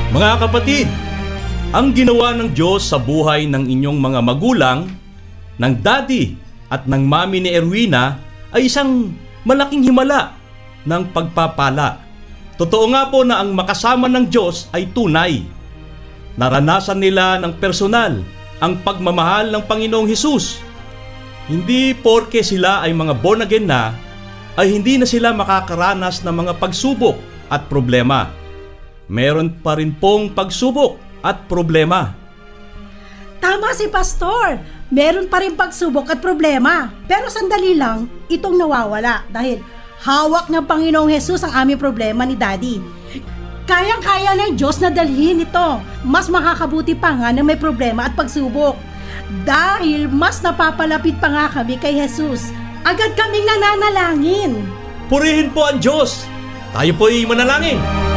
Mga kapatid, ang ginawa ng Diyos sa buhay ng inyong mga magulang, ng daddy at ng mami ni Erwina ay isang malaking himala ng pagpapala. Totoo nga po na ang makasama ng Diyos ay tunay. Naranasan nila ng personal ang pagmamahal ng Panginoong Hesus. Hindi porke sila ay mga born again na, ay hindi na sila makakaranas ng mga pagsubok at problema. Meron pa rin pong pagsubok at problema. Tama si Pastor, meron pa rin pagsubok at problema. Pero sandali lang, itong nawawala dahil hawak ng Panginoong Hesus ang aming problema ni Daddy. Kayang-kaya ng Diyos na dalhin ito. Mas makakabuti pa nga na may problema at pagsubok. Dahil mas napapalapit pa nga kami kay Hesus, agad kaming nananalangin. Purihin po ang Diyos! Tayo po'y manalangin!